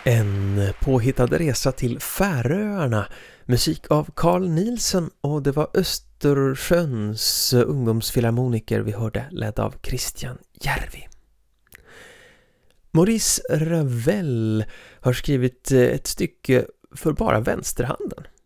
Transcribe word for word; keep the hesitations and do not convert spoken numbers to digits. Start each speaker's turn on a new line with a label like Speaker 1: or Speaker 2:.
Speaker 1: En påhittad resa till Färöarna. Musik av Carl Nielsen, och det var Östersjöns ungdomsfilharmoniker vi hörde, ledd av Christian Järvi. Maurice Ravel har skrivit ett stycke för bara vänsterhanden.